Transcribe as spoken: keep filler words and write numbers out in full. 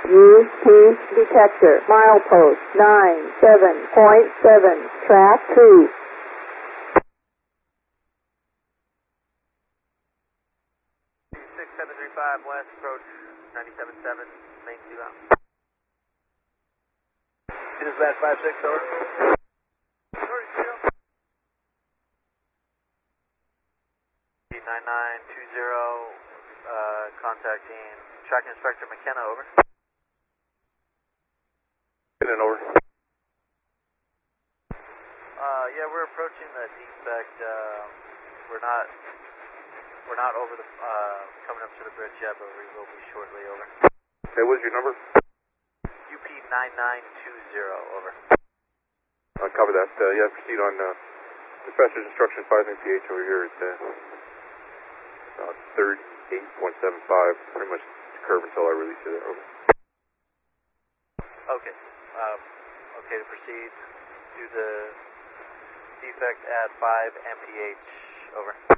U P detector, milepost nine seven point seven, track two. six seven three five west, approach ninety-seven point seven, main two out. Dispatch five six, over. nine nine two zero, uh, contacting Tracking Inspector McKenna, over. And over. Uh, yeah, we're approaching the defect. Uh, we're not, we're not over the, uh, coming up to the bridge yet, but we will be shortly, over. Hey, what's your number? U P nine nine two zero, over. I'll cover that. Uh, yeah, proceed on, uh, dispatcher's instruction five P H over here at, uh, uh, thirty-eight point seven five, pretty much curve until I release you there, over. Okay, um, okay to proceed to the defect at five M P H, over.